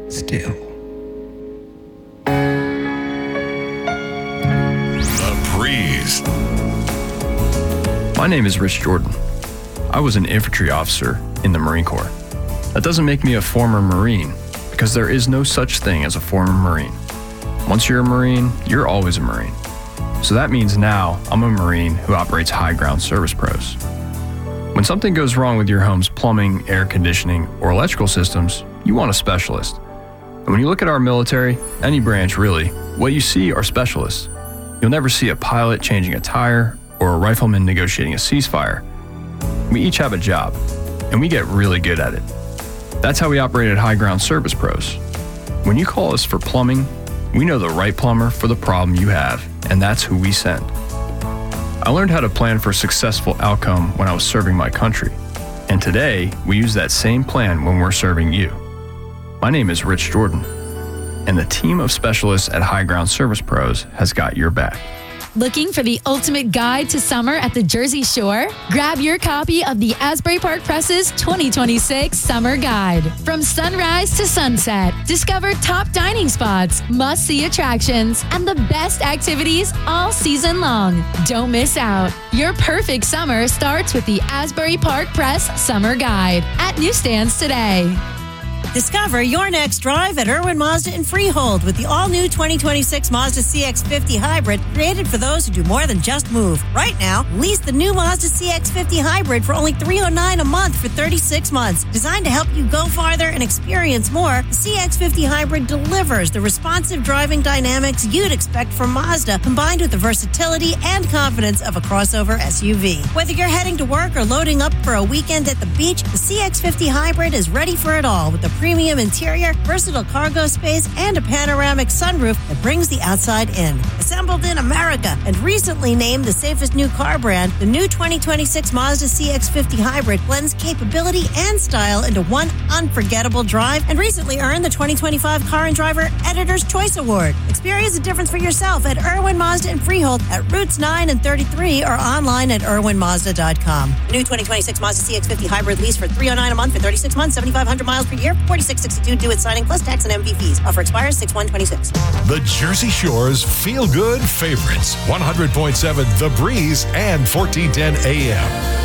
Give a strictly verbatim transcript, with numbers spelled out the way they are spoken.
still. The Breeze. My name is Rich Jordan. I was an infantry officer in the Marine Corps. That doesn't make me a former Marine, because there is no such thing as a former Marine. Once you're a Marine, you're always a Marine. So that means now I'm a Marine who operates High Ground Service Pros. When something goes wrong with your home's plumbing, air conditioning, or electrical systems, you want a specialist. And when you look at our military, any branch really, what you see are specialists. You'll never see a pilot changing a tire or a rifleman negotiating a ceasefire. We each have a job, and we get really good at it. That's how we operate at High Ground Service Pros. When you call us for plumbing, we know the right plumber for the problem you have, and that's who we send. I learned how to plan for a successful outcome when I was serving my country, and today we use that same plan when we're serving you. My name is Rich Jordan, and the team of specialists at High Ground Service Pros has got your back. Looking for the ultimate guide to summer at the Jersey Shore? Grab your copy of the Asbury Park Press's twenty twenty-six Summer Guide. From sunrise to sunset, discover top dining spots, must-see attractions, and the best activities all season long. Don't miss out. Your perfect summer starts with the Asbury Park Press Summer Guide at newsstands today. Discover your next drive at Irwin Mazda in Freehold with the all-new twenty twenty-six Mazda C X fifty Hybrid, created for those who do more than just move. Right now, lease the new Mazda C X fifty Hybrid for only three hundred nine dollars a month for thirty-six months. Designed to help you go farther and experience more, the C X fifty Hybrid delivers the responsive driving dynamics you'd expect from Mazda, combined with the versatility and confidence of a crossover S U V. Whether you're heading to work or loading up for a weekend at the beach, the C X fifty Hybrid is ready for it all with the premium interior, versatile cargo space, and a panoramic sunroof that brings the outside in. Assembled in America and recently named the safest new car brand, the new twenty twenty-six Mazda C X fifty Hybrid blends capability and style into one unforgettable drive and recently earned the twenty twenty-five Car and Driver Editor's Choice Award. Experience the difference for yourself at Irwin Mazda in Freehold at Routes nine and thirty-three or online at irwin mazda dot com. The new twenty twenty-six Mazda C X fifty Hybrid lease for three hundred nine dollars a month for thirty-six months, seventy-five hundred miles per year, forty-six sixty-two due at signing plus tax and M V fees. Offer expires six one twenty-six. The Jersey Shore's feel-good favorites. one hundred point seven The Breeze and fourteen ten A M.